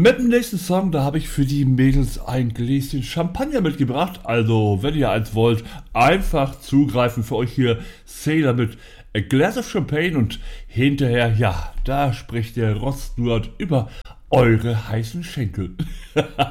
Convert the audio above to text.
Mit dem nächsten Song, da habe ich für die Mädels ein Gläschen Champagner mitgebracht. Also, wenn ihr eins wollt, einfach zugreifen. Für euch hier Sailor mit A Glass of Champagne und hinterher, ja, da spricht der Rod Stewart über eure heißen Schenkel.